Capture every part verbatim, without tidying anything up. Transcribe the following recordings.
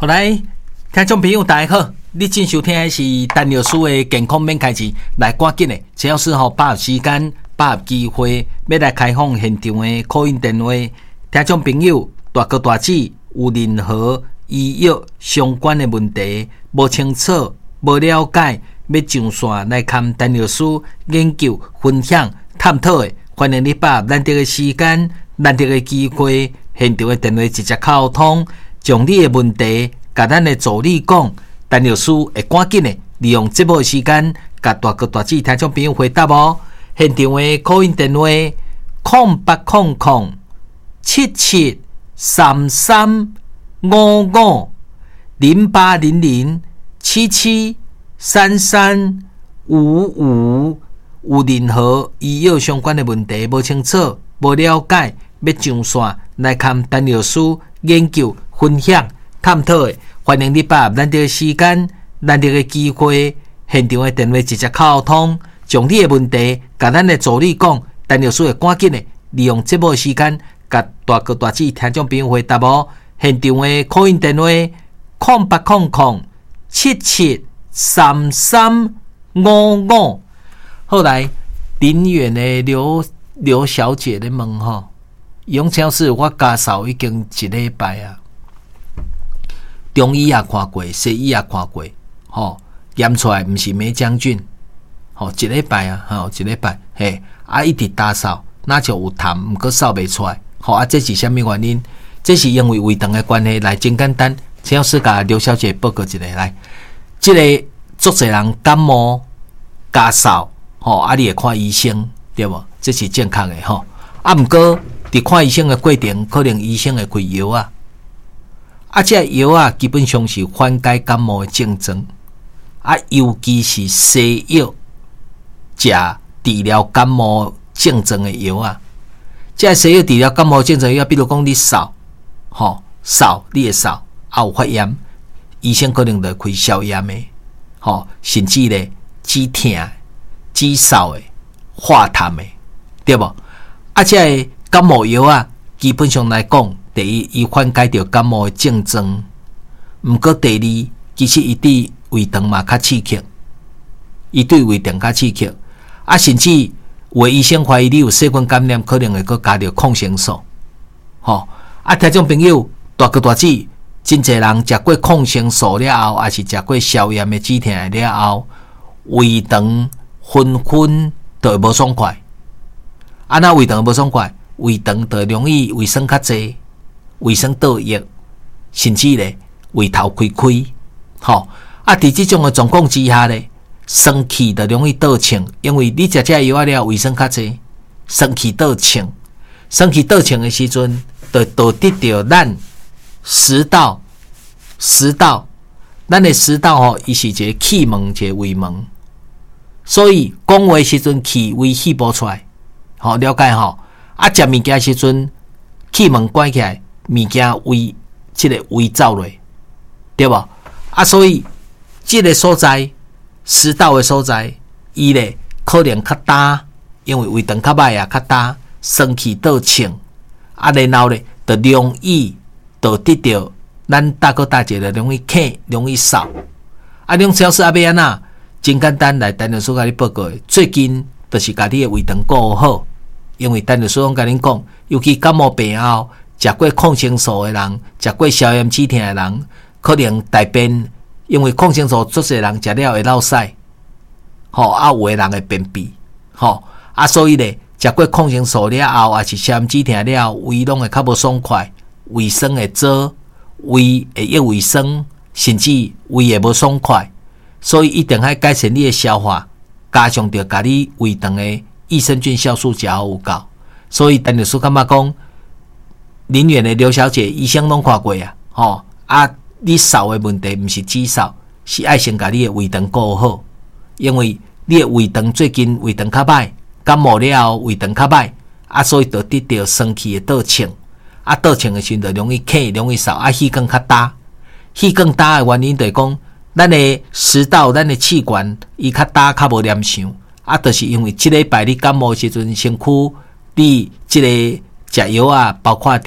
好来，听众朋友大家好，你正收听的是陈老师的健康免开钱，来赶紧的，陈老师吼把握时间，把握机会，要来开放现场的call in电话，听众朋友大哥大姐有任何医药相关的问题，无清楚、无了解，要上线来看陈老师研究、分享、探讨的，欢迎你把握难得的时间、难得的机会，现场的电话直接沟通。将你的问题，甲咱的助理讲，陈老师会赶紧的利用节目的时间，甲大哥大姐听众朋友回答哦。现场的 call in 电话零八空空七七三三五五零八零零七七三三五五，有任何医药相关的问题无清楚、无了解，要上线来看陈老师研究。分享、探讨的，欢迎你把握难得的时间、难得的机会，现场的电话直接沟通，将你的问题，甲咱的助理讲，陈老师会赶紧的利用节目的时间，甲大哥大姐听众朋友回答哦。现场的 call in 电话零八空空七七三三五五。后来林远的刘刘小姐的问吼，杨超市我家嫂已经一礼拜啊。中医也看过，西医也看过，吼验出来毋是梅将军，吼一礼拜啊，吼一礼拜，嘿啊一直打扫，那就有痰，毋过扫袂出来，吼啊这是虾米原因？这是因为胃肠的关系，来真简单，请老师甲刘小姐报告一下来，这个足侪人感冒、咳嗽，吼啊你会看医生，对无？这是正确的吼，啊毋过伫看医生的过程，可能医生会开药啊。啊，这药啊，基本上是缓解感冒的症状，啊，尤其是西药，食治疗感冒症状的药啊。这西药治疗感冒症状药，比如讲你扫，吼扫你会扫，啊有发炎，医生可能就开消炎的，吼，甚至咧止痛、止嗽的、化痰的，对无？啊，这感冒药啊，基本上来讲。第一，伊缓解着感冒的症状，毋过第二，其实伊对胃肠嘛较刺激，伊对胃肠较刺激，啊，甚至有的医生怀疑你有细菌感染，可能会佮加着抗生素，吼、哦，啊，听众朋友，大哥大姐，真侪人食过抗生素了后，还是食过消炎的止痛了后，胃肠纷纷就会无爽快，啊，那胃肠无爽快，胃肠就容易胃酸较济。胃酸倒液，甚至咧胃头开开，吼啊！伫即种诶状况之下咧，生气就容易倒清，因为你食这药了，胃酸较济，生气倒清，生气倒清诶时阵，就导致着咱食道、食道，咱诶食道吼，伊是一个气门，一个胃门，所以讲话时阵气胃气不出来，吼了解吼啊！食物件时阵气门关起来。物件胃，即、这个胃走落，对无？啊，所以即个所在，食道的所在，伊咧可能较大，因为胃肠较歹啊，较大，生气倒清，啊，然后咧，就容易导致着咱大哥大姐咧容易咳，容易扫。啊，种超市阿要安那？真简单，来陈老师甲你报告，最近就是家己的胃肠顾好，因为陈老师讲甲恁讲，尤其感冒病后。食过抗生素的人，食过消炎止痛的人，可能大便，因为抗生素足侪人食了会落屎，吼啊有的人会便秘，吼啊所以咧，食过抗生素了后，也是消炎止痛了后，胃拢会较无爽快，胃酸会做，胃会液胃酸，甚至胃会无爽快，所以一定要改善你的消化，加上着家你胃肠的益生菌酵素食好有够，所以陈老师感觉讲。林远的刘小姐，医生拢看过啊，吼啊！你扫的问题毋是只扫，是爱先甲你的胃肠顾好，因为你的胃肠最近胃肠较歹，感冒了后胃肠较歹，啊，所以导致着生气的倒清，啊，倒清的时阵容易咳，容易扫，啊，气更较大，气更大的原因就是讲，咱的食道、咱的气管伊较大，较无黏上，啊，就是因为即礼拜你感冒时阵，身躯你即、这个。食药啊，包括着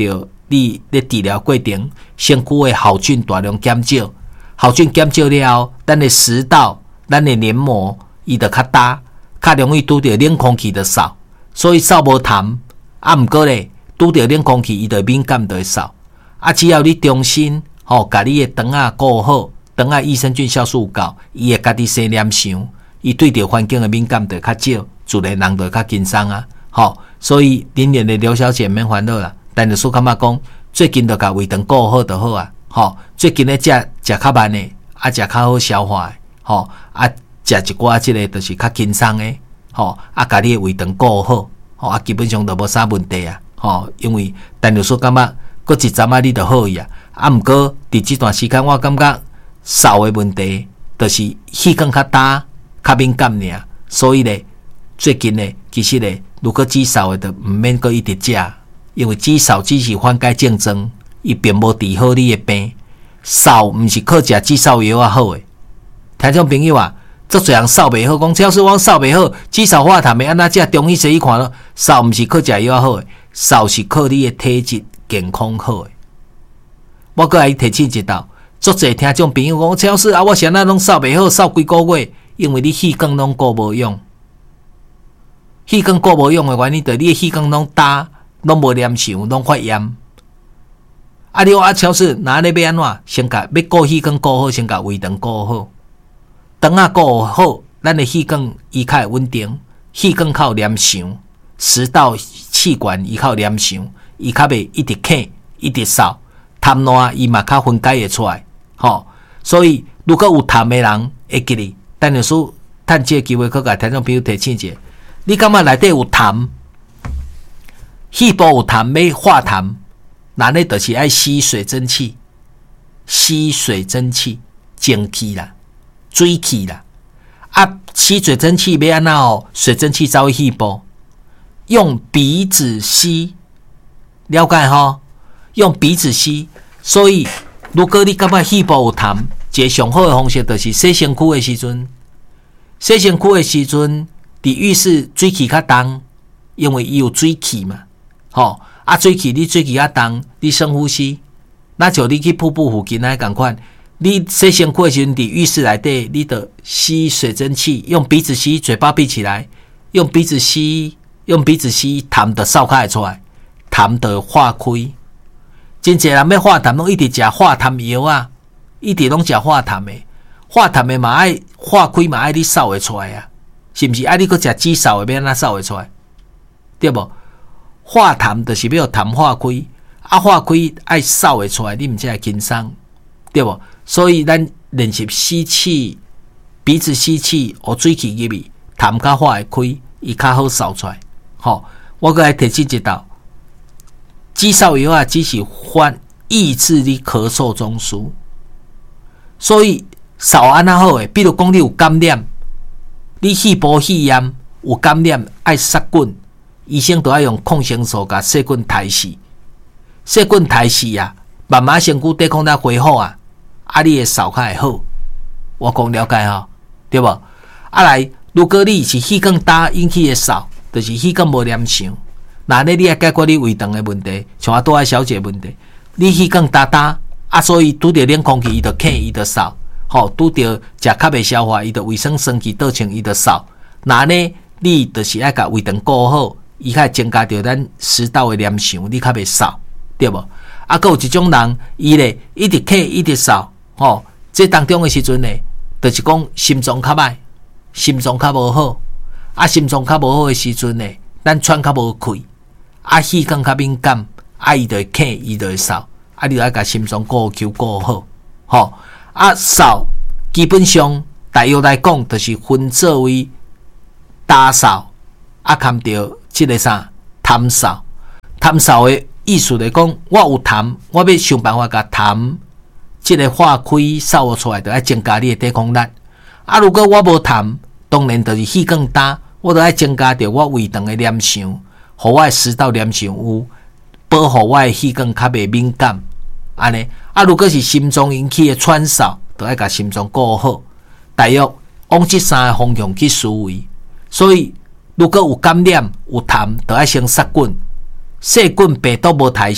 你咧治疗过程，身躯的好菌大量减少，好菌减少了后，咱的食道、咱的黏膜伊就较大，较容易拄到冷空气的扫，所以扫无痰。啊，毋过咧，拄到冷空气伊就敏感就会扫。啊，只要你中心吼，甲你的肠啊顾好，肠啊益生菌酵素够，伊会家己生黏伤，伊对着环境的敏感就较少，自然人就较轻松啊。吼，所以林园的刘小姐免烦恼啦。但是说感觉讲，最近就甲胃肠顾好就好啊。吼，最近咧食食较慢的，啊食较好消化的，吼啊食一寡即个就是较轻松的，吼啊甲你的胃肠顾好，吼啊基本上就无啥问题啊。吼，因为但是说感觉。搁一阵仔你就好去啊！啊，毋过伫即段时间，我感觉扫的问题，就是气管较大、较敏感尔。所以咧，最近咧，其实咧，如果止扫的，就毋免搁一直食，因为止扫只是缓解症状，伊并无治好你的病。扫毋是靠食止扫药啊好诶。听众朋友啊，足侪人扫袂好，讲只是我扫袂好，止扫化痰的安怎食？中医西医看咯，扫毋是靠食药啊好诶，扫是靠你的体质。健康好诶，我搁来提醒一道，足侪听众朋友讲，超市啊，我现在拢扫袂好，扫几个月，因为你气管拢顾无用，气管顾无用诶原因，就是你诶气管拢大，拢无黏伤，拢发炎。啊，你话啊，超市哪咧要安怎？先甲要顾气管顾好，先甲胃肠顾好，肠啊顾好，咱诶气管伊较会稳定，气管较有黏伤，食道气管伊较有黏伤。伊较袂一直咳，一直扫，痰烂伊嘛较分解会出来，吼。所以如果有痰的人会记哩，但是说趁这个机会，佮甲听众朋友提醒者，你感觉内底有痰，肺部有痰要化痰，那呢就是爱吸水蒸气，吸水蒸气，蒸气啦，水气啦，啊，吸水蒸气要安怎哦？水蒸气走去肺部，用鼻子吸。了解吼，用鼻子吸，所以如果你感觉肺部有痰，一个上好的方式就是洗身躯的时阵，洗身躯的时阵，伫浴室水气较重，因为伊有水气嘛，吼啊水气你水气较重，你深呼吸，那就你去瀑布附近那共款，你洗身躯的时阵伫浴室内底，你得吸水蒸气，用鼻子吸，嘴巴闭起来，用鼻子吸，用鼻子吸，痰就扫开出来。痰就化开，真侪人要化痰，拢一直食化痰药啊，一直拢食化痰的，化痰的嘛爱化开嘛爱你扫会出来啊，是毋是？爱你搁食止扫的，要安怎扫会出来？对无？化痰就是要痰化开，啊化开爱扫会出来，你毋才会轻松，对无？所以咱练习吸气，鼻子吸气，互水气入去，痰较化会开，伊较好扫出来。吼，我搁来提醒一道。止扫药啊，只是缓抑制你咳嗽中枢，所以扫安那好诶。比如讲，你有感染，你肺部肺炎有感染，爱杀菌，医生都要用抗生素甲细菌杀死。细菌杀死啊，慢慢身躯抵抗力恢复啊，啊，你诶扫较会好。我讲了解吼，对无？啊来，如果你是气管大引起诶扫，就是气管无黏伤。那呢，你要解决你胃肠的问题，像我多爱小姐问题，你气管大大啊，所以拄着冷空气，伊就咳，伊就扫，吼，拄着食较袂消化，伊就卫生生气倒清，伊就扫。那呢，你就是爱甲胃肠顾好，伊较增加着咱食道的黏伤，你较袂扫，对无？啊，佮有一种人，伊咧一直咳，一直扫，吼，这当中的时阵咧，就是讲心脏较歹，心脏较无好，啊，心脏较无好的时阵咧，咱喘较无气。啊，气管较敏感，啊，伊就会咳，伊就会扫，啊，你就要甲心脏顾求顾好，吼，啊，扫基本上大约来讲，就是分作为大扫，啊，含着即个啥痰扫，痰扫的意思来讲，我有痰，我要想办法甲痰即个化开扫出来，就要增加你的抵抗力。啊，如果我无痰，当然就是气管大，我就要增加着我胃肠的黏伤。互我的食道黏伤有保护我的气管较袂敏感，安尼啊。如果是心脏引起的喘扫，就要甲心脏顾好。大约往这三个方向去思维。所以如果有感染有痰，就要先杀菌。细菌病毒无杀死，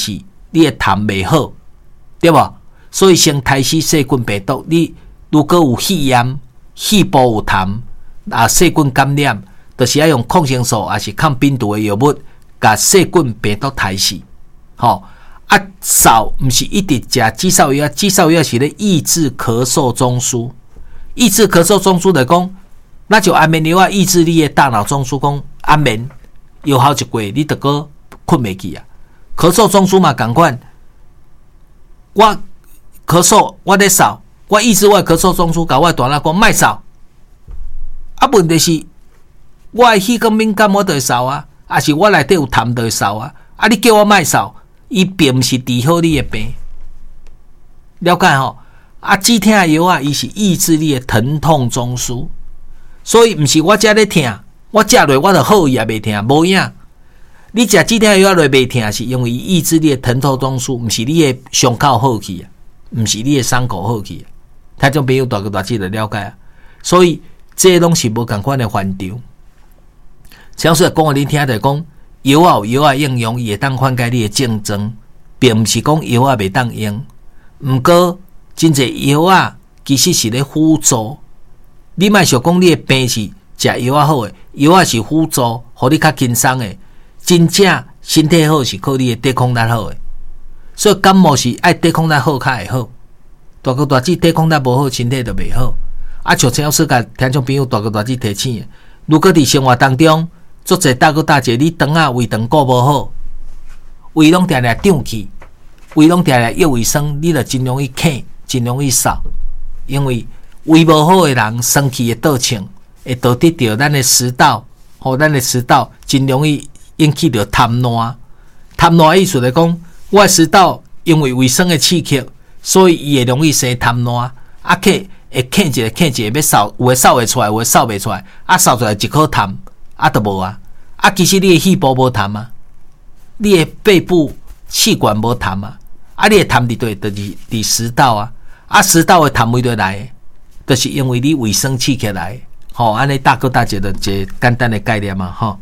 你的痰袂好，对无？所以先胎死细菌病毒，你如果有肺炎、肺部有痰啊，细菌感染，就是要用抗生素还是抗病毒的药物，甲细菌病毒胎死。吼、哦、啊，扫毋是一直食止嗽药，止嗽药是咧抑制咳嗽中枢，抑制咳嗽中枢来讲，那就安眠药啊，抑制你的大脑中枢，讲安眠有效一过，你就个困袂去啊。咳嗽中枢嘛，共款，我咳嗽，我咧扫，我抑制我的咳嗽中枢，甲我的大脑讲莫扫。啊，问题是，我的气管敏感，我就会扫啊，还是我内底有痰就会扫啊。啊，你叫我莫扫，伊并毋是治好你的病，了解吼？啊，止痛药啊，伊是抑制你的疼痛中枢，所以毋是我食咧痛，我食落我就好伊也袂痛，无影。你食止痛药落袂痛，是因为抑制你的疼痛中枢，毋是你的伤口好去啊，毋是你的伤口好去啊。听众朋友大个大致就了解啊。所以这拢是无共款的范畴。像说讲互你听就讲，药啊有药啊应用，伊会当缓解你的症状，并毋是讲药啊袂当用。毋过真侪药啊，其实是咧辅助。你莫想讲你的病是食药啊好诶，药啊是辅助，互你较轻松诶。真正身体好是靠你的抵抗力好诶，所以感冒是爱抵抗力好较会好。大哥大姐抵抗力无好，身体就袂好。啊，像陈老师甲听众朋友大哥大姐提醒，如果伫生活当中，做者大哥大姐你肠啊胃肠顾无好，胃拢定定胀气，胃拢定定腰胃酸，你就真容易咳，真容易扫。因为胃无好的人，生气会倒冲，会导致着咱的食道，吼、哦，咱的食道真容易引起着痰烂。痰烂的意思来讲，我的食道因为胃酸的刺激，所以伊会容易生痰烂，啊咳会咳一个咳一个要扫，有诶扫会出来，有诶扫袂出来，啊扫出来一口痰，啊都无啊。啊，其实你的肺部无痰啊，你的背部气管无痰啊，啊，你的痰伫对，就是伫食道啊，啊，食道的痰位对来的，就是因为你胃酸刺激来的，吼、哦，安尼大哥大姐的一个简单的概念嘛，吼、哦。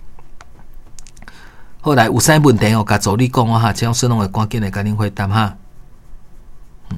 后来有啥问题哦，甲助理讲啊哈，这样说拢会赶紧的甲恁回答哈。嗯，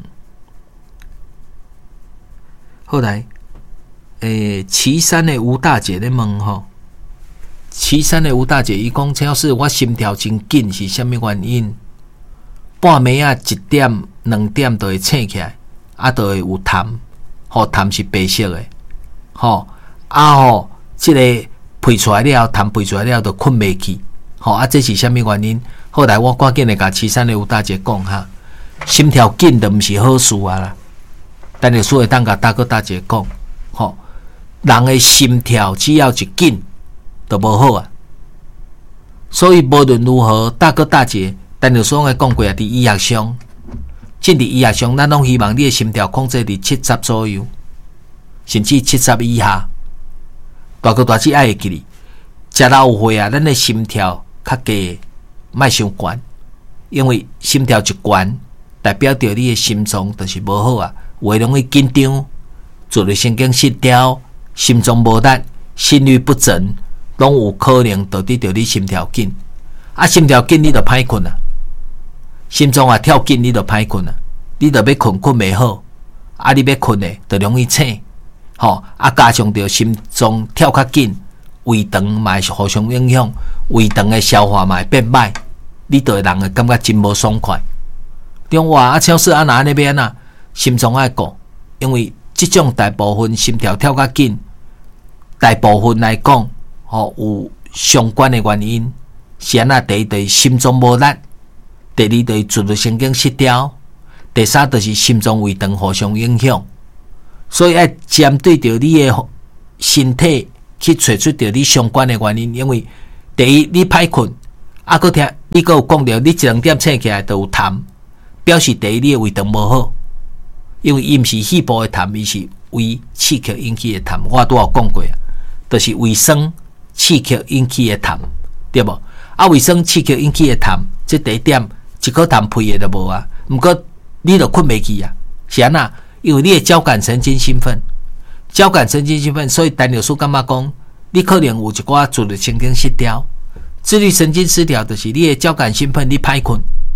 后来，诶，岐山的吴大姐咧问吼。岐山的吴大姐伊讲，陈老师，我心跳真紧，是虾米原因？半暝啊，一点、两点都会醒起来，啊，都会有痰，吼、哦，痰是白色的，吼、哦，啊吼，即、这个配出来了，痰配出来了，都困袂去，吼、哦，啊，这是虾米原因？后来我赶紧的甲岐山的吴大姐讲哈，心跳紧都毋是好事啊啦，但是所以当甲大哥大姐讲，吼、哦，人的心跳只要一紧。都无好啊，所以无论如何，大哥大姐，但就所讲讲过啊，伫医学上，即伫医学上，咱拢希望你的心跳控制伫七十左右，甚至七十以下。大哥大姐爱会记哩，食老岁啊，咱的心跳较低，莫伤悬，因为心跳一悬，代表着你的心脏就是无好啊，会容易紧张，自律神经失调，心脏无力，心律不整。拢有可能导致着你心跳紧，啊，心跳紧你就歹困啊，心脏啊跳紧你就歹困啊，你就要困困袂好，啊，你要困的就容易醒，吼，啊，加上着心脏跳较紧，胃肠嘛会互相影响，胃肠的消化嘛会变歹，你就会人会感觉真无爽快。中话啊，超市啊，哪安尼变啊？心脏爱顾，因为即种大部分心跳跳较紧，大部分来讲。吼、哦、有相关的原因，是安那？第一就是心脏无力，第二就是自律神经失调，第三就是心脏胃肠互相影响。所以要针对着你的身体去找出着你相关的原因。因为第一你歹困，啊，搁听你搁有讲着你一两点醒起来就有痰，表示第一你的胃肠无好，因为伊毋是肺部的痰，伊是胃刺激引起的痰。我拄有讲过啊，就是胃酸。刺激引起的痰，对无？啊，胃酸刺激引起的痰，这第一点，一颗痰配的都无啊。毋过你就困袂去啊，是安那？因为你的交感神经兴奋，交感神经兴奋，所以陈老师感觉讲，你可能有一寡自律神经失调。自律神经失调就是你的交感兴奋，你歹困，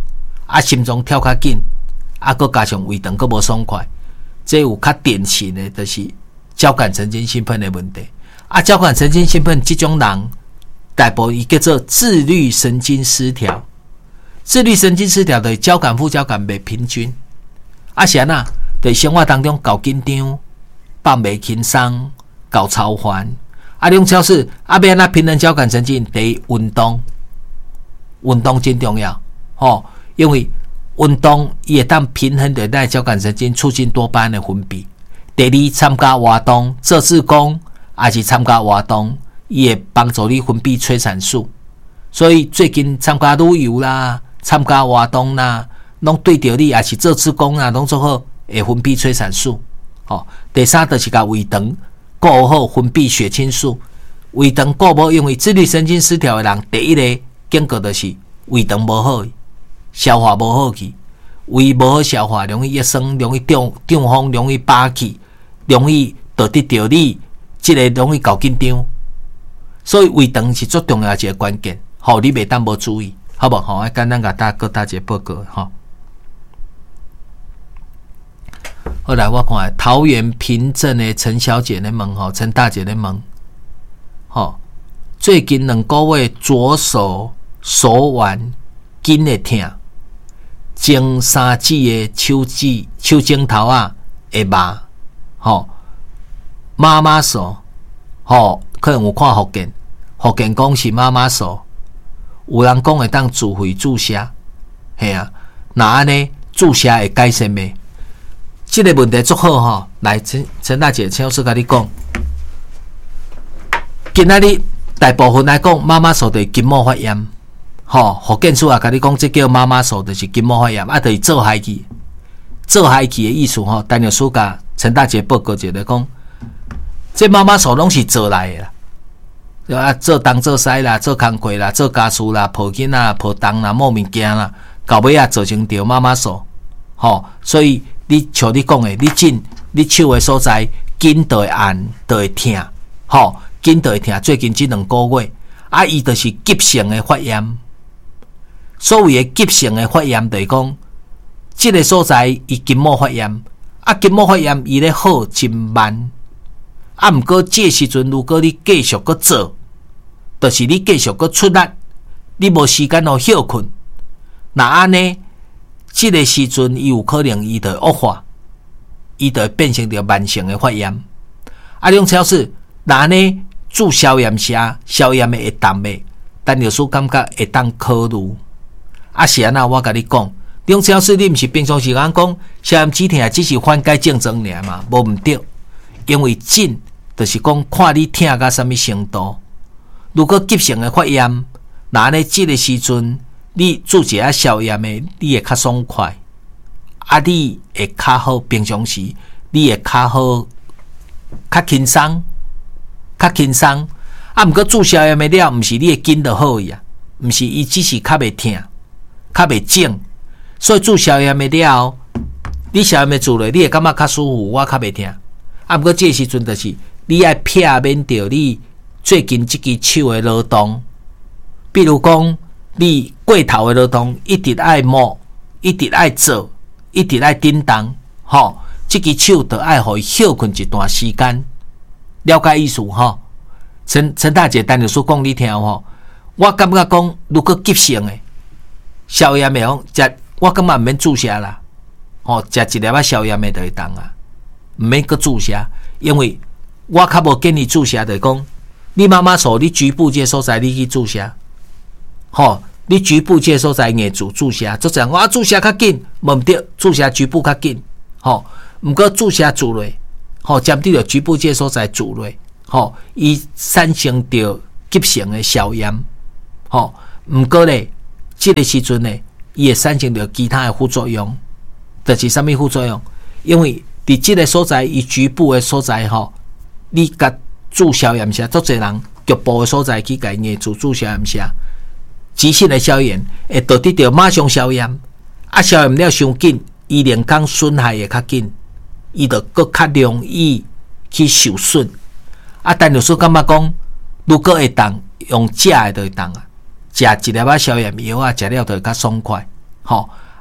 啊心脏跳较紧，啊搁加上胃肠搁无爽快，这有较典型的就是交感神经兴奋的问题。啊，交感神经兴奋这种人，大部分伊叫做自律神经失调。自律神经失调的交感副交感袂平均，啊是安那，在生活当中搞紧张、放袂轻松、搞超烦。啊，种超是啊，要安那平衡交感神经，第一运动，运动真重要，吼、哦，因为运动伊会当平衡着咱交感神经，促进多巴胺的分泌。第二，参加活动，做志工，还是参加活动，伊会帮助你分泌催产素。所以最近参加旅游啦，参加活动啦，拢对着你，也是做志工啊，拢做好会分泌催产素。哦，第三就是甲胃肠顾好，分泌血清素。胃肠顾无，因为自律神经失调的人，第一个警告就是胃肠无好，消化无好去，胃无好消化，容易一酸，容易胀胀风，容易饱气，容易得得着你，即个容易搞紧张。所以胃肠是最重要的一个关键。好，你袂当无注意，好不好？我简单甲大家大家报告哈。后来我看桃园平镇的陈小姐咧问吼，陈大姐咧问，吼，最近两个月左手手腕筋会痛，前三指的手指手指头啊会麻，吼，妈妈手，吼，可能有看福建，福建讲是妈妈手。有人讲会当自费注射，嘿啊，那安尼注射会改善未？这个问题足好吼，来陈陈大姐，请老师甲你讲，今仔日大部分来讲，妈妈手的筋膜发炎，吼，福建书啊，甲你讲，这叫妈妈手就是筋膜发炎，啊，就是做海去，做海去的意思吼，单有书甲陈大姐报告一个讲，这妈妈手拢是做来的啦。啊，做东做西啦，做工课啦，做家事啦，抱囡仔、抱东啦，摸物件啦，到尾啊做成着妈妈手，吼，所以你像你讲的，你紧，你手的所在筋就会按，就会痛，吼，筋就会痛。最近这两个月，啊，伊就是急性的发炎。所谓的急性的发炎，就是讲，这个所在伊筋膜发炎，啊，筋膜发炎伊咧好真慢。啊，毋过这时阵，如果你继续搁做，就是你继续搁出力，你无时间哦休困。那安尼，这个时阵伊有可能伊就恶化，伊就变成着慢性的发炎。啊，种超是那安尼注消炎下，消炎的会淡的，但有时感觉会当考虑。啊，是安那我甲你讲，种超是你毋是平常时间讲消炎止痛，只是缓解症状尔嘛，无毋对。因为诊就是讲看你痛到什么程度。如果急性的发炎，那安尼这个时阵，你注一下消炎的，你会较爽快，啊，你会较好。平常时你会较好，较轻松，较轻松。啊，毋过注消炎的了，毋是你的筋就好呀，毋是伊只是较袂痛，较袂肿。所以注消炎的了，你消炎的做咧，你会感觉较舒服，我较袂痛。啊，毋过这时阵就是你爱避免着你最近即支手的劳动，比如讲你过头的劳动，一直爱摸，一直爱做，一直爱叮当，吼，即支手就爱互伊休困一段时间。了解意思吼？陈陈大姐单就说讲你听吼，我感觉讲如果急性的消炎的讲，食我感觉毋免注射啦，吼，食一粒仔消炎的就会当啊。毋免搁注射，因为我较无建议注射，就是讲你妈妈手，你局部这所在你去注射，吼，你局部这所在硬注注射，做啥？我注射较紧，无毋对，注射局部较紧，吼，毋过注射注落，吼，针对着局部这所在注落，吼，伊产生着急性的消炎，吼，毋过咧，这个时阵咧，伊会产生着其他的副作用，就是啥物副作用？因为伫即个所在，伊局部的所在吼，你甲注消炎下，足侪人局部的所在去甲伊注注消炎下，急性的消炎会导致着马上消炎，啊消炎了伤紧，伊连工损害会较紧，伊就搁较容易去受损。啊，但就是感觉讲，如果会当用食的就会当啊，食一粒仔消炎药啊，食了就会较爽快，吼。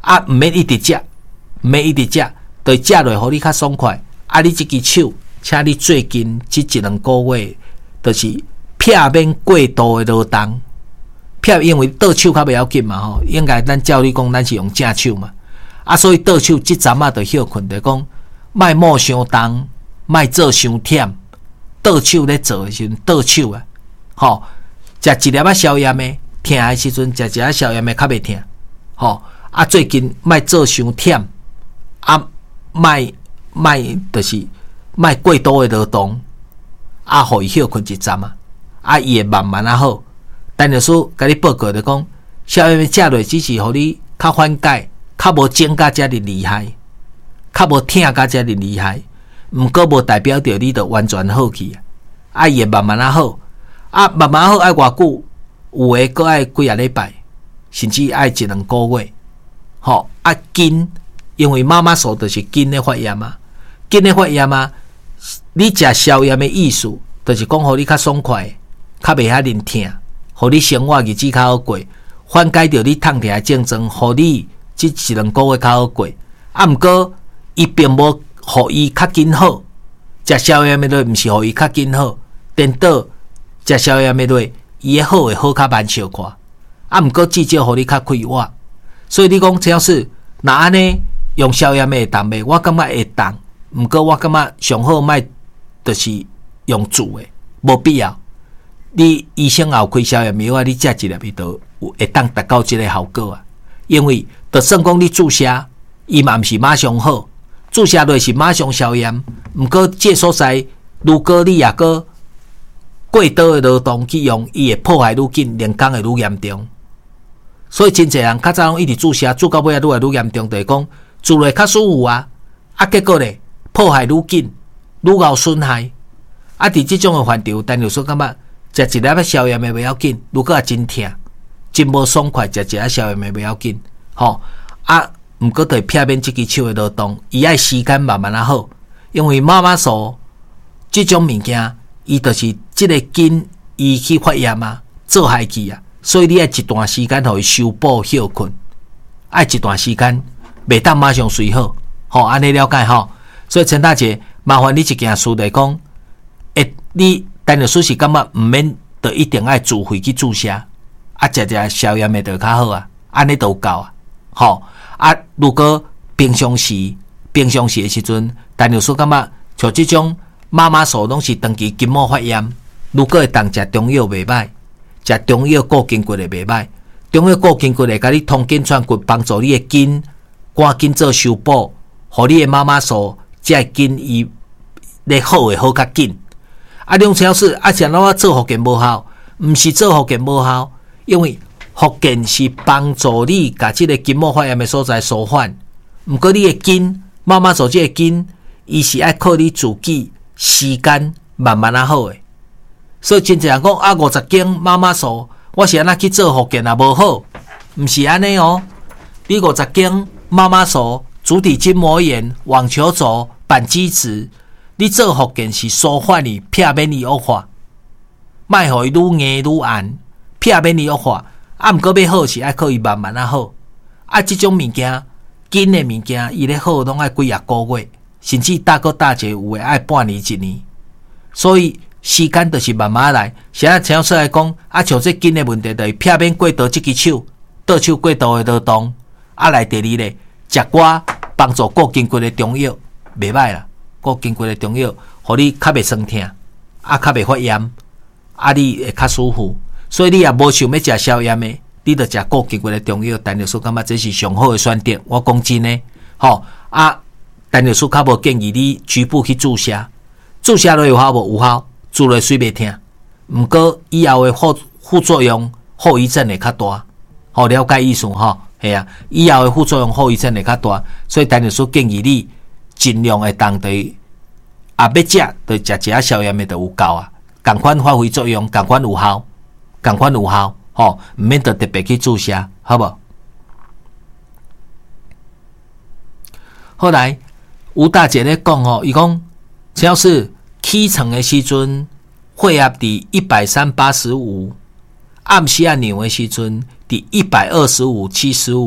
啊，毋免一直食，毋免一直食，就食落互你较爽快。啊，你即支手，请你最近即一两个月，就是避免过度的劳动。避，因为倒手较袂要紧嘛吼，应该咱照你讲，咱是用正手嘛。啊，所以倒手即阵啊，就休困，就讲莫摸伤重，莫做伤忝。倒手咧做的时阵，倒手啊，吼，食一粒仔消炎的，疼的时阵食一粒消炎的较袂疼，吼。啊，最近莫做伤忝，啊，莫莫就是莫过多的劳动，啊，互伊休困一阵啊，啊，伊会慢慢啊好。陈律师甲你报告就讲，消炎的食落只是互你较缓解，较无肿甲遮尔厉害，较无疼甲遮尔厉害。毋过无代表着你就完全好去啊！啊，伊会慢慢啊好，啊，慢慢好爱偌久？有诶，阁爱几啊礼拜，甚至爱一两个月。吼、哦、啊，筋，因为妈妈说就是筋诶发炎啊，筋诶发炎啊，你食消炎诶意思，就是讲互你较爽快，较袂遐忍疼，互你生活日子较好过，缓解着你痛痛诶症状，互你即一两个月较好过。啊，毋过伊并无。互伊较紧好，食消炎的类毋是互伊较紧好，颠倒食消炎的类，伊的好会好较慢小看，啊，毋过至少互你较快活。所以你讲，只要是若安尼用消炎的会当袂，我感觉会当，毋过我感觉上好莫就是用煮的，无必要。你医生也有开消炎药啊，你食一粒伊就会当达到即个效果啊。因为就算讲你注射，伊嘛毋是马上好。注射落是马上消炎，毋过这所在，如果你也过过多的劳动去用，伊会破坏愈紧，连工会愈严重。所以真侪人较早拢一直注射，注到尾啊愈来愈严重，就是讲注落较舒服啊，啊结果咧破坏愈紧，愈有损害。啊，伫即种的范畴，陈律师感觉食一粒仔消炎的袂要紧，如果也真疼，真无爽快，食一粒消炎的袂要紧，吼啊。毋过，就避免即支手的劳动，伊爱时间慢慢啊好，因为妈妈说，即种物件，伊就是即个筋，伊去发炎啊，做害去啊，所以你爱一段时间互伊修补休困，爱一段时间，袂当马上随好，吼，安尼了解吼。所以陈大姐，麻烦你一件事来讲，诶，你陈律师是感觉毋免，就一定爱自费去注射，啊，食食消炎的就较好啊，安尼就够啊，吼。啊，如果平常时、平常时的时阵，陈律师感觉像即种妈妈素拢是长期筋膜发炎，如果会当食中药袂歹，食中药固筋骨的袂歹，中药固筋骨会甲你通筋串骨，帮助你的筋赶紧做修补，互你的妈妈素才会筋伊咧好会好较紧。啊，两条是啊，像我做复健无效，毋是做复健无效，因为复健是帮助你把这个筋膜发炎的所在舒缓，毋过你的筋，妈妈做这个筋，伊是爱靠你自己时间慢慢啊好的。所以真正人讲啊，五十斤妈妈素，我是安那去做复健也无好，毋是安尼哦。你五十斤妈妈素、足底筋膜炎、网球肘、扳机指，你做复健是舒缓你，避免你恶化，莫互伊愈硬愈硬，避免你恶化。啊，毋过要好是爱靠伊慢慢啊好。啊，即种物件，紧的物件，伊咧好拢爱几啊个月，甚至大个大节有诶爱半年一年。所以时间就是慢慢来。现在陈老师来讲，啊，像这紧的问题，就是避免过度即支手，倒手过度的劳动。啊，来第二咧，食寡帮助固筋骨的中药，袂歹啦。固筋骨的中药，互你较袂酸痛，啊，较袂发炎，啊，你会较舒服。所以你也无想要食消炎的，你就食固筋骨的中药。陈律师感觉这是上好的选择。我讲真的，吼啊，陈律师较无建议你局部去注射，注射落有效无？有效，注落水袂痛。毋过以后的副副作用、后遗症会较大。好，了解意思吼？系啊，以后的副作用、后遗症会较大。所以陈律师建议你尽量会当地也要食，就食一下消炎的就有够啊，共款发挥作用，共款有效。共款有效，吼，毋免得特别去注射，好无？后来吴大姐咧讲吼，伊讲只要是起床的时阵，血压伫一百三八十五，暗时啊尿的时阵伫一百二十五七十五，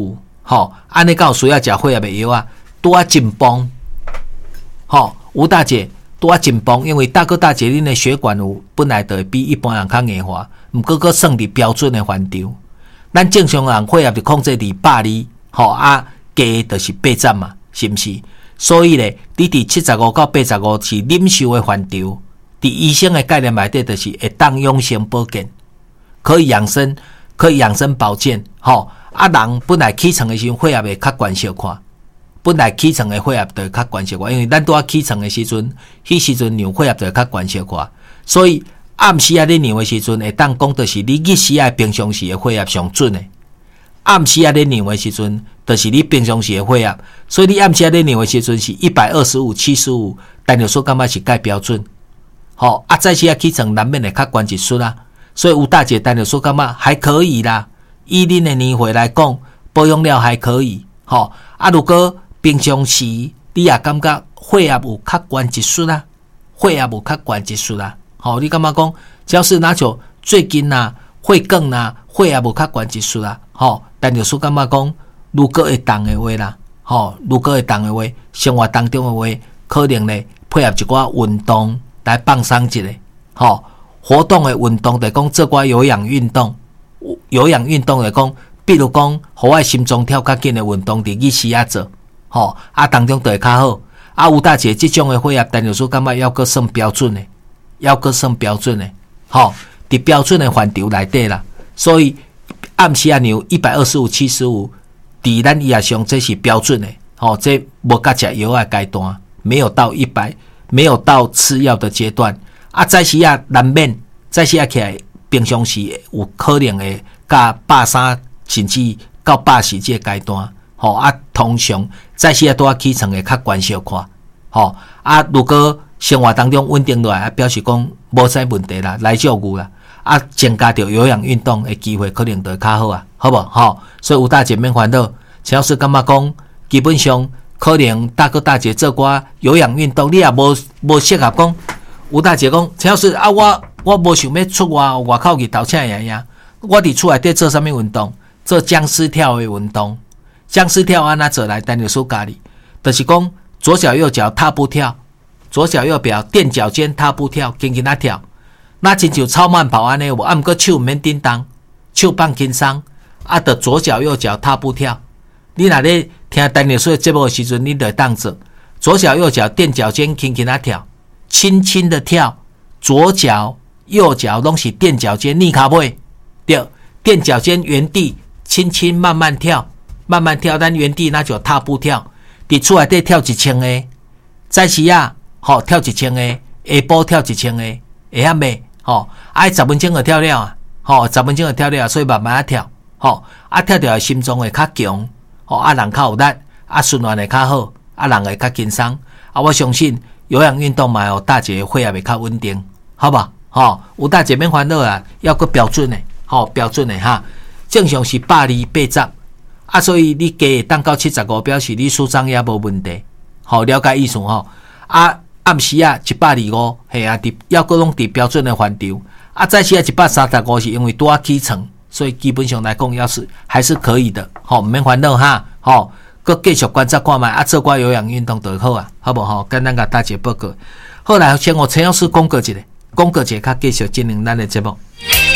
吼，安尼敢有需要食血压的药啊？拄啊真帮，吼，吴大姐拄啊真帮，因为大哥大姐恁的血管有本来就会比一般人较硬化，毋过佫算伫标准的范畴。咱正常人血压就控制伫百二，吼啊，加的就是八十嘛，是毋是？所以咧，你伫七十五到八十五是忍受的范畴。伫医生的概念内底，就是会当养生保健，可以养生，可以养生保健，吼。啊，人本来起床的时候血压会较悬小可，本来起床的血压就会较悬小可，因为咱拄啊起床的时阵，迄时阵量血压就会较悬小可，所以暗时啊你量的时阵，会当讲就是你日时啊平常时的血压上准的，暗时啊你量的时阵，就是你平常时的血压，所以你暗时啊你量的时阵是一百二十五、七十五，但有说感觉是介标准，吼、哦、啊早时啊起床难免会较悬一chút啦，所以吴大姐但有说感觉还可以啦。以恁的年岁来讲，保养了还可以，吼、哦、啊！如果平常时你也感觉血压有较悬一chút啦，血压有较悬一chút啦，吼、哦、你感觉讲，只要是那像最近呐、啊、血管呐、啊、血压有较悬一chút啦，吼、哦，但就是感觉讲，如果会动的话啦，吼、哦，如果会动的话，生活当中的话，可能咧配合一寡运动来放松一下，吼、哦，活动的运动就讲做寡有氧运动。有氧运动来讲，比如讲，互我心脏跳较紧的运动，伫日时啊做，吼、哦、啊当中就会较好。啊，吴大姐即种的血压，但有时感觉要搁算标准的，要搁算标准的，吼、哦，伫标准的范畴内底啦。所以暗时啊量一百二十五、七十五，伫咱医学上这是标准的，吼、哦，这无甲食药的阶段，没有到一百，没有到吃药的阶段。啊，早时啊难免，早时啊起来。平常时有可能会甲百三甚至到百四这阶段，吼、哦、啊，通常早时啊拄啊起床会较悬小可，吼、哦、啊，如果生活当中稳定落来，啊，表示讲无啥问题啦，来照顾啦，啊，增加着有氧运动的机会可能就会较好啊，好无吼、哦？所以有大姐免烦恼，只要是感觉讲，基本上可能大哥大姐做寡有氧运动，你也无无适合讲。吴大姐讲，只要是啊，我我无想要出外外口去投请爷爷，我伫厝内底做啥物运动？做僵尸跳的运动。僵尸跳安那做来，单就说家己，就是讲左脚右脚踏步跳，左脚右脚垫脚尖踏步跳，轻轻啊跳。那亲像超慢跑安尼，我按个手毋免叮当，手放轻松，啊，着左脚右脚踏步跳。你若咧听单就说节目的时阵，你得当做左脚右脚垫脚尖，轻轻啊跳。轻轻的跳，左脚右脚拢是垫脚尖，逆脚尾，对，垫脚尖原地，轻轻慢慢跳，慢慢跳，咱原地那就踏步跳，伫厝内底跳一千个，早时啊，吼、哦、跳一千个，下晡跳一千个，会晓袂？吼，爱十分钟就跳了啊，吼、哦，十分钟就跳了，所以慢慢啊跳，吼、哦，啊跳着心脏会较强，吼、哦，啊人较有力，啊循环会较好，啊人会较轻松，啊我相信。有氧运动嘛，有大姐血压会较稳定，好吧？吼、哦，有大姐免烦恼啊，要个标准的，吼、哦、标准的哈。正常是百二八十，啊，所以你加当到七十五，表示你舒张也无问题，好、哦、了解意思吼。啊，暗时啊一百二五，嘿啊，伫要个拢伫标准的范畴。啊，早时啊一百三十五是因为拄啊起床，所以基本上来讲，要是还是可以的，吼、哦，免烦恼哈，吼、哦。佮继续观察看卖，啊，做寡有氧运动就好啊，好无吼？跟咱甲大姐报告。后来请我陈老师讲过一下，讲过一下，较继续进行咱的节目。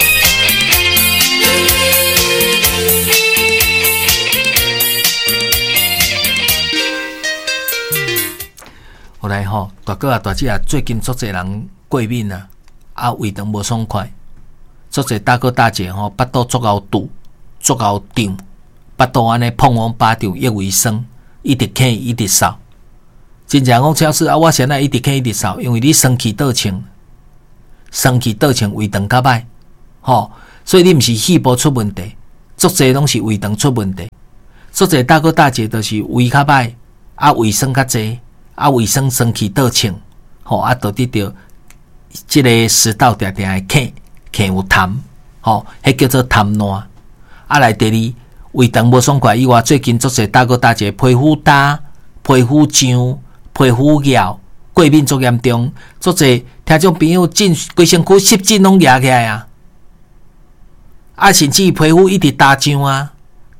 后来吼，大哥啊、大姐啊，最近足侪人过敏啊，啊，胃肠无爽快，足侪大哥大姐吼，腹肚足够堵，足够胀。腹肚安尼碰往巴掌，一为酸，一直咳一直扫。真正讲超市啊，我现在一直咳一直扫，因为你生气倒穿，生气倒穿胃肠较歹，吼，所以你毋是气部出问题，足侪拢是胃肠出问题。足侪大哥大姐都是胃较歹，啊胃酸较济，啊胃酸生气倒穿，吼啊导致着即个食道定定会咳，咳有痰，吼，迄叫做痰烂。啊来第二。胃肠无爽快以外，最近足侪大哥大姐皮肤干、皮肤痒、皮肤痒，过敏足严重。足侪听众朋友进规身躯湿疹拢压起来啊！啊，甚至皮肤一直打痒啊，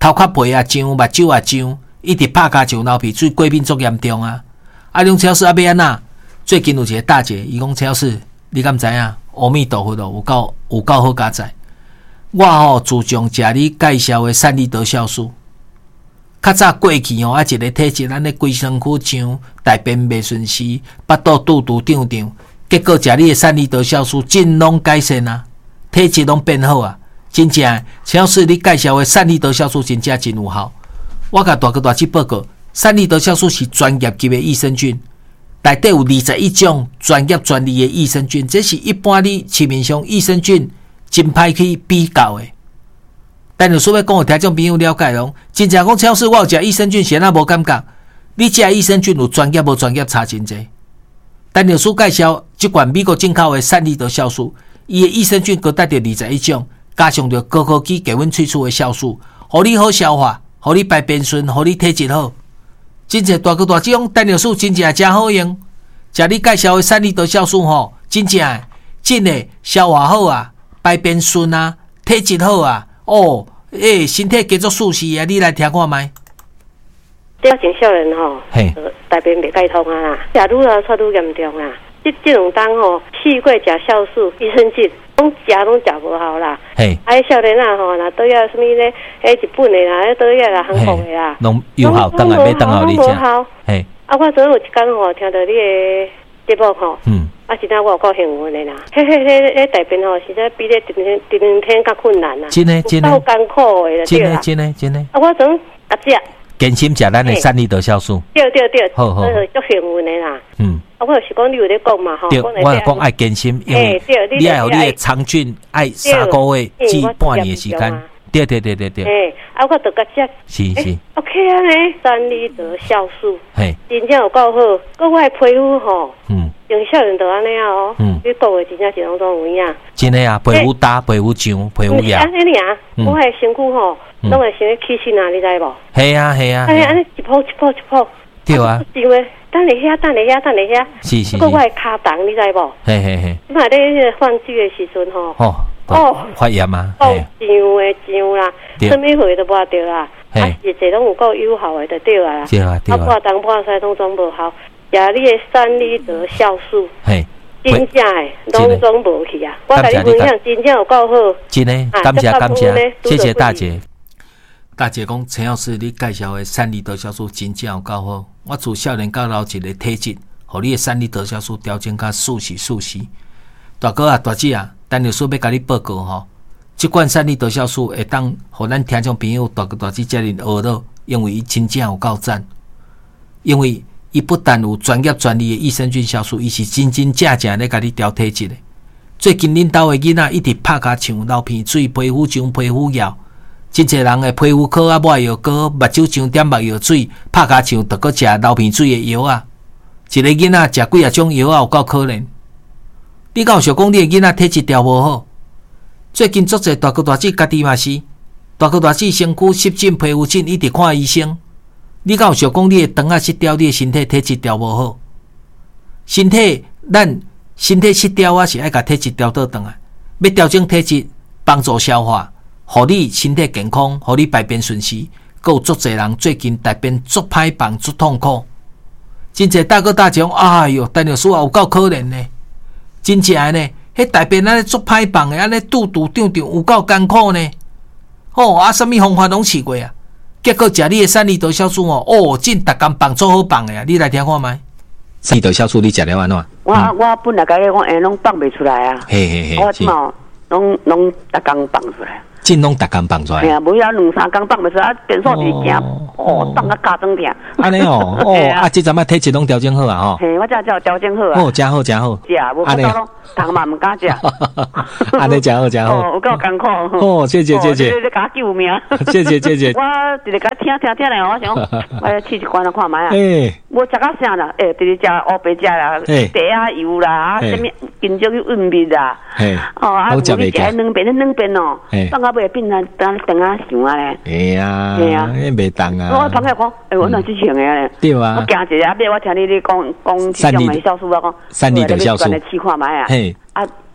头壳皮啊痒，目睭啊痒，一直拍骹上流鼻水，过敏足严重啊！啊，龙超市啊，要安那？最近有一个大姐，伊讲超市，你敢知影？阿弥陀佛咯，有够有够好加载。我吼、哦、自从食你介绍的善利德酵素，较早过去吼、哦，啊一个体质，咱咧规身躯痒，大便袂顺时，腹肚肚肚胀胀，结果食你的善利德酵素，尽拢改善啊，体质拢变好啊，真正超市你介绍的善利德酵素真正真有效。我甲大哥大姐报告，善利德酵素是专业级的益生菌。内底有二十一种专业专利的益生菌，这是一般你市面上益生菌真歹去比较的。但是所要讲，有听众朋友了解咯，真正讲超市我有食益生菌，先啊无感觉。你食益生菌有专业无专业差真济。但是所介绍这款美国进口的善利德酵素，伊的益生菌各带着二十一种，加上着高科技给阮萃取的酵素，互你好消化，互你排便顺，互你体质好。真正大哥大姐讲，单尿素真正真好用，食你介绍的善利德酵素吼，真正真的消化好啊，排便顺啊，体质好啊，哦，诶、欸，身体继续舒适啊，你来听看卖。 了前少年吼， 嘿， 大便袂解通啊啦，食愈来愈愈严重啊。即即两当吼，试过食酵素、益生菌，拢食拢食无效啦。 嘿， 啊，少年啊吼，若倒要什么咧？迄日本的啦，迄倒要啦，韩国的啦， 拢有效，当然要当效你食。嘿， 啊，我昨有一工吼，听到你的节目吼， 嗯， 啊，真正我有够幸运的啦。迄、迄、迄、迄大便吼，实在比咧顶天顶天较困难啦。 真诶，真诶， 够艰苦的真诶，真诶，真诶。 啊，我昨啊食。 坚心食咱的善利德酵素， 对对对， 好好， 足幸运的啦。 嗯， 啊，我就是讲你有咧讲嘛吼， 对，我是讲爱坚心，因为你爱有你的肠菌爱三个月至半年的时间。对对对对对。 诶，啊，我着甲食。 是是。 OK 啊呢，善利德酵素， 嘿， 真正有够好，各我的皮肤吼， 嗯， 从少年到安尼啊哦，嗯，你讲的真正是拢总有影。 真诶啊，皮肤大，皮肤痒，皮肤痒。 安尼尔，我的身躯吼。拢会想要起身啊，你知无？ 系啊系啊， 安尼安尼一泡一泡一泡， 对啊。 因为等你遐，等你遐，等你遐， 是是。 不过我的骹重，你知无？ 嘿嘿嘿。 你嘛咧换季的时阵吼， 哦哦，发炎啊， 哦，痒的痒啦，什么血都无得啦，啊，日子拢有够有效的就对啊啦。 对啊对啊。 啊，破东破西拢总无效，食你的善利德酵素， 嘿， 真正诶，拢总无去啊。我甲你分享，真正有够好。 真诶，感谢感谢，谢谢大姐。大姐讲，陈老师，你介绍的善利德酵素真正有够好。我自少年到老一个体质，互你的善利德酵素调整较舒适舒适。大哥啊，大姐啊，等下说要甲你报告吼，这款善利德酵素会当互咱听众朋友大哥大姐遮尔学到，因为伊真正有够赞。因为伊不但有专业专利的益生菌酵素，伊是真真正正咧甲你调体质的。最近恁兜的囡仔一直拍骹像流鼻水、皮肤痒、皮肤痒。真侪人诶皮肤科啊，抹药膏，目睭上点目药水，拍骹像着搁食流鼻水诶药啊。一个囡仔食几啊种药啊，有够可怜。你敢有想讲你诶囡仔体质调无好？最近足侪大哥大姐家己嘛是，大哥大姐身躯湿疹、皮肤疹，一直看医生。你敢有想讲你诶肠啊失调，你诶身体体质调无好？身体咱身体失调啊，是爱甲体质调倒转来，要调整体质，帮助消化。互你身体健康，互你排便顺时，还有足侪人最近大便足歹放、足痛苦。真侪大哥大姐讲，哎哟，陈老师啊，有够可怜呢！真正呢，迄大便安尼足歹放的，安尼肚肚胀胀，有够艰苦呢。哦，啊，什么方法拢试过啊？结果食你的善利德酵素哦，哦，真逐工放足好放的啊！你来听看卖。善利德酵素你食了安怎？ 我、嗯、我本来甲你讲，哎，拢放袂出来啊。 嘿嘿嘿， 我即嘛拢拢逐工放出来。 真拢逐工放出来。 哎呀，无遐两三工放袂出来，变数一惊，哦，放啊加装疼。 安尼哦，哦，啊，即阵啊体质拢调整好啊，吼。 嘿，我这叫调整好啊。 哦，真好真好。 食，无看到咯，糖嘛毋敢食。 安尼真好真好。 哦，有够艰苦。 哦，谢谢谢谢。 你甲我救命。 谢谢谢谢。 我直直甲听听听咧，我想，我试一罐来看卖啊。 诶。 我食到啥啦？诶，直直食乌白食啦，茶啊油啦，啊，什么金针去运蜜啦。嘿。哦，啊，无你食两遍，两遍哦。放到尾变成等等啊想啊咧。 哎呀，哎呀，迄袂当啊。 我朋友讲，诶，我哪之前个咧？ 对啊。 我惊一下，尾我听你咧讲讲这种的酵素，我讲。 善利德酵素。 试看卖啊。嘿。啊，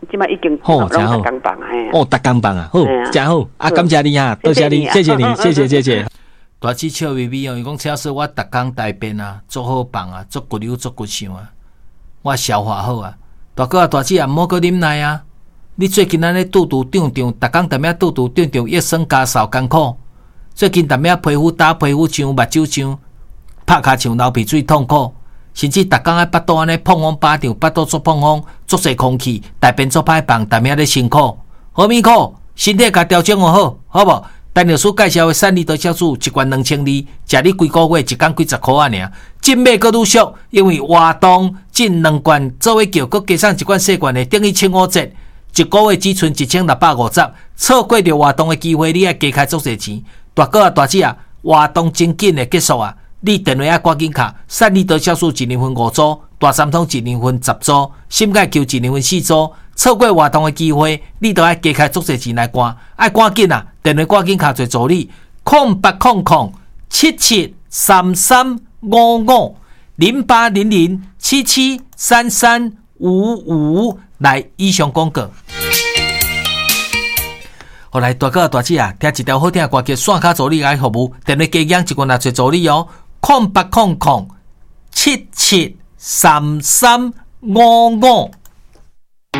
即摆已经好，真好， 工棒啊！ 哦，逐工棒啊，好，真好，啊，感谢你啊，多谢你，谢谢你，谢谢谢谢。大姊笑眯眯哦，伊讲车师我逐工大便啊，做好棒啊，做骨溜做骨想啊，我消化好啊。大哥啊，大姊啊，毋好搁啉奶啊！你最近安尼肚肚胀胀，逐工踮遐肚肚胀胀，一生加扫艰苦。最近踮遐皮膚打皮膚脹，目睭脹，拍骹像流鼻水痛苦，甚至逐工喺腹肚安尼碰風巴掌，腹肚做碰風，做勢空氣，大便做歹棒，踮遐咧辛苦，好咪苦，身體甲調整好，好無？陳律師介紹的散利多酵素一罐兩千二，食你幾個月一工幾十塊啊爾，真買閣愈俗，因為活動進兩罐做伙叫，閣加上一罐細罐的，等於千五折，一個月只剩一千六百五十，錯過着活動的機會，你愛加開足濟錢。大哥啊，大姊啊，活動真緊的結束啊！你電話啊，趕緊卡，散利多酵素一年份五組，大三通一年份十組，心鈣球一年份四組。錯過活動的機會，你都愛加開足濟錢來趕，愛趕緊啊！電話趕緊卡做助理，空八空空七七三三五五零八零零七七三三五五來以上廣告。後來大哥大姊啊，聽一條好聽的歌叫線卡助理來服務，電話加養一個拿做助理哦，空八空空七七三三五五。